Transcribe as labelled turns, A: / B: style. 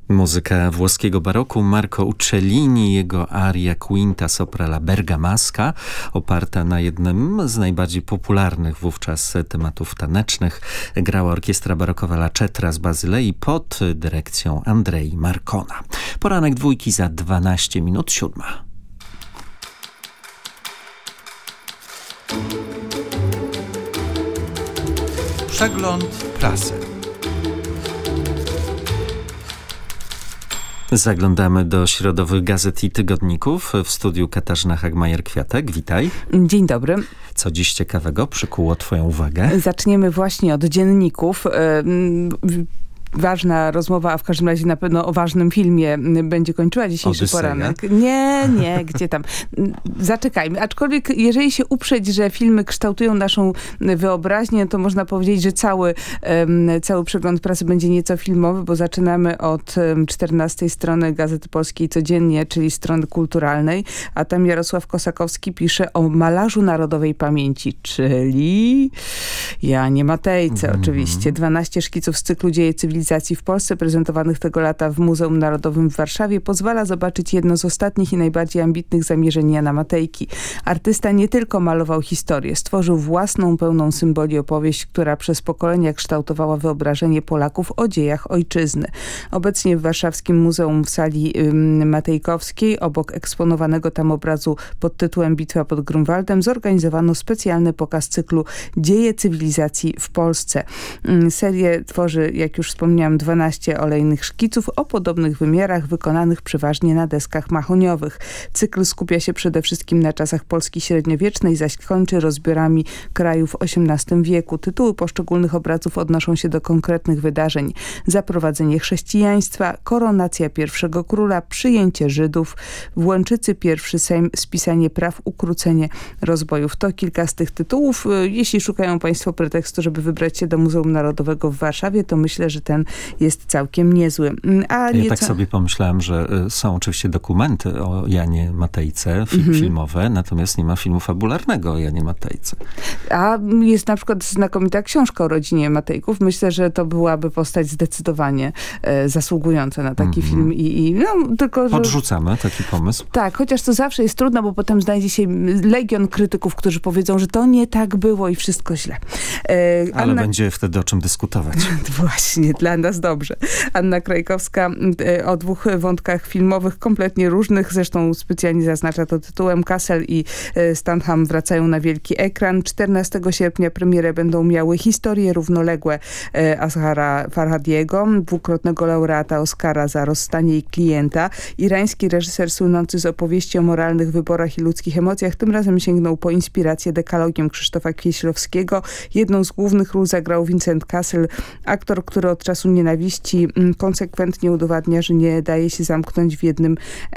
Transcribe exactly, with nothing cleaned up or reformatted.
A: Muzyka włoskiego baroku Marco Uccellini, jego aria Quinta sopra la Bergamasca, oparta na jednym z najbardziej popularnych wówczas tematów tanecznych. Grała orkiestra barokowa La Cetra z Bazylei pod dyrekcją Andrei Marcona. Poranek dwójki za dwanaście minut siódma.
B: Przegląd prasy.
A: Zaglądamy do środowych gazet i tygodników. W studiu Katarzyna Hagmajer-Kwiatek. Witaj.
C: Dzień dobry.
A: Co dziś ciekawego przykuło twoją uwagę?
C: Zaczniemy właśnie od dzienników. Ważna rozmowa, a w każdym razie na pewno o ważnym filmie będzie kończyła dzisiejszy
A: Odyseja?
C: poranek. Nie, nie, gdzie tam. Zaczekajmy. Aczkolwiek jeżeli się uprzeć, że filmy kształtują naszą wyobraźnię, to można powiedzieć, że cały, cały przegląd prasy będzie nieco filmowy, bo zaczynamy od czternastej strony Gazety Polskiej Codziennie, czyli strony kulturalnej, a tam Jarosław Kosakowski pisze o malarzu narodowej pamięci, czyli Janie Matejce mm. oczywiście. dwanaście szkiców z cyklu Dzieje cywilizacji w Polsce, prezentowanych tego lata w Muzeum Narodowym w Warszawie, pozwala zobaczyć jedno z ostatnich i najbardziej ambitnych zamierzeń Jana Matejki. Artysta nie tylko malował historię, stworzył własną, pełną symboli opowieść, która przez pokolenia kształtowała wyobrażenie Polaków o dziejach ojczyzny. Obecnie w warszawskim muzeum w sali ym, Matejkowskiej, obok eksponowanego tam obrazu pod tytułem Bitwa pod Grunwaldem, zorganizowano specjalny pokaz cyklu Dzieje cywilizacji w Polsce. Ym, serię tworzy, jak już wspomniałam, Miałam dwanaście olejnych szkiców o podobnych wymiarach, wykonanych przeważnie na deskach mahoniowych. Cykl skupia się przede wszystkim na czasach Polski średniowiecznej, zaś kończy rozbiorami krajów w osiemnastym wieku. Tytuły poszczególnych obrazów odnoszą się do konkretnych wydarzeń. Zaprowadzenie chrześcijaństwa, koronacja pierwszego króla, przyjęcie Żydów, w Łęczycy pierwszy Sejm, spisanie praw, ukrócenie rozbojów. To kilka z tych tytułów. Jeśli szukają Państwo pretekstu, żeby wybrać się do Muzeum Narodowego w Warszawie, to myślę, że ten jest całkiem niezły. A
A: ja
C: nieco...
A: tak sobie pomyślałem, że są oczywiście dokumenty o Janie Matejce, film, mm-hmm. filmowe, natomiast nie ma filmu fabularnego o Janie Matejce.
C: A jest na przykład znakomita książka o rodzinie Matejków. Myślę, że to byłaby postać zdecydowanie e, zasługująca na taki mm-hmm. film. I, i, no, tylko, że...
A: Podrzucamy taki pomysł.
C: Tak, chociaż to zawsze jest trudno, bo potem znajdzie się legion krytyków, którzy powiedzą, że to nie tak było i wszystko źle.
A: E, Ale Anna... będzie wtedy o czym dyskutować.
C: Właśnie, dla nas dobrze. Anna Krajkowska e, o dwóch wątkach filmowych, kompletnie różnych, zresztą specjalnie zaznacza to tytułem. Cassel i e, Stanham wracają na wielki ekran. czternastego sierpnia premierę będą miały Historie równoległe e, Ashara Farhadiego, dwukrotnego laureata Oscara za Rozstanie i klienta. Irański reżyser słynący z opowieści o moralnych wyborach i ludzkich emocjach tym razem sięgnął po inspirację dekalogiem Krzysztofa Kieślowskiego. Jedną z głównych ról zagrał Vincent Cassel, aktor, który od czasu nienawiści konsekwentnie udowadnia, że nie daje się zamknąć w jednym